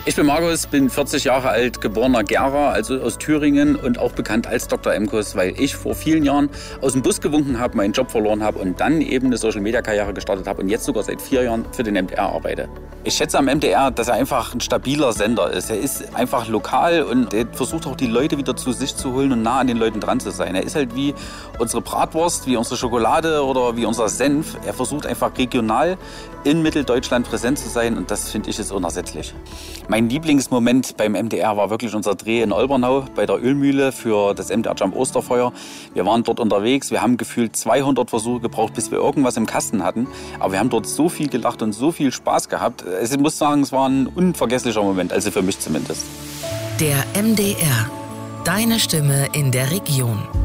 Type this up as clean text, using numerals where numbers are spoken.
Ich bin Markus, bin 40 Jahre alt, geborener Gera, also aus Thüringen und auch bekannt als Dr. Emkus, weil ich vor vielen Jahren aus dem Bus gewunken habe, meinen Job verloren habe und dann eben eine Social-Media-Karriere gestartet habe und jetzt sogar seit 4 Jahren für den MDR arbeite. Ich schätze am MDR, dass er einfach ein stabiler Sender ist. Er ist einfach lokal und er versucht auch die Leute wieder zu sich zu holen und nah an den Leuten dran zu sein. Er ist halt wie unsere Bratwurst, wie unsere Schokolade oder wie unser Senf. Er versucht einfach regional in Mitteldeutschland präsent zu sein und das finde ich ist unersetzlich. Mein Lieblingsmoment beim MDR war wirklich unser Dreh in Olbernau bei der Ölmühle für das MDR Jump Osterfeuer. Wir waren dort unterwegs, wir haben gefühlt 200 Versuche gebraucht, bis wir irgendwas im Kasten hatten. Aber wir haben dort so viel gelacht und so viel Spaß gehabt. Ich muss sagen, es war ein unvergesslicher Moment, also für mich zumindest. Der MDR, deine Stimme in der Region.